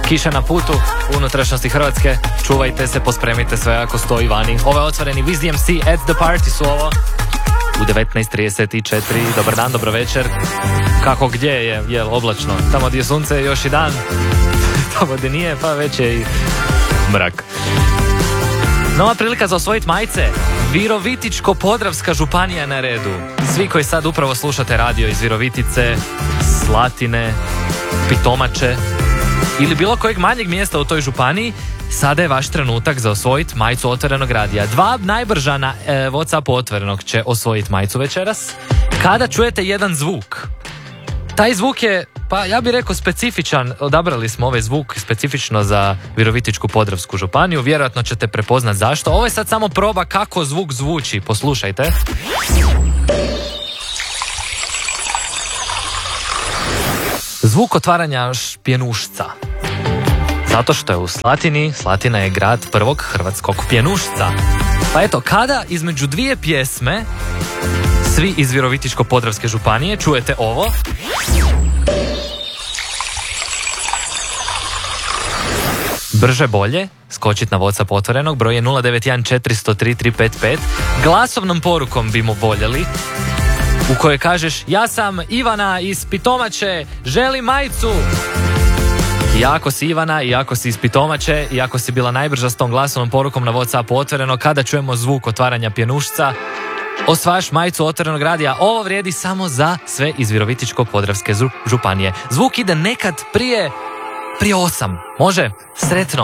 Kiša na putu u unutrašnjosti Hrvatske. Čuvajte se, pospremite sve ako stoji vani. Ovo je otvoreni Wiz DMC at the party su ovo. U 19.34. Dobar dan, dobro večer. Kako gdje je oblačno? Tamo gdje je sunce još i dan. Tamo gdje nije, pa već je i mrak. Nova prilika za osvojiti majice. Virovitičko-podravska županija na redu. Svi koji sad upravo slušate radio iz Virovitice, Slatine, Pitomače ili bilo kojeg manjeg mjesta u toj županiji, sada je vaš trenutak za osvojiti majicu Otvorenog radija. 2 najbrža na WhatsAppu Otvorenog će osvojiti majicu večeras. Kada čujete jedan zvuk, taj zvuk je, pa ja bih rekao, specifičan. Odabrali smo ovaj zvuk specifično za Virovitičku-podravsku županiju. Vjerojatno ćete prepoznat zašto. Ovo je sad samo proba kako zvuk zvuči. Poslušajte. Zvuk otvaranja pjenušca. Zato što je u Slatini. Slatina je grad prvog hrvatskog pjenušca. Pa eto, kada između dvije pjesme svi iz Virovitičko-podravske županije čujete ovo, brže bolje skočit na WhatsApp Otvorenog, broj je 091 403 355. Glasovnom porukom bimo voljeli, u kojoj kažeš: ja sam Ivana iz Pitomače, želim majicu. I ako si Ivana, i ako si iz Pitomače, i ako si bila najbrža s tom glasovnom porukom na WhatsApp Otvoreno, kada čujemo zvuk otvaranja pjenušca, osvajaš majicu Otvorenog radija. Ovo vrijedi samo za sve iz Virovitičko-podravske županije. Zvuk ide nekad prije 8. Može? Sretno!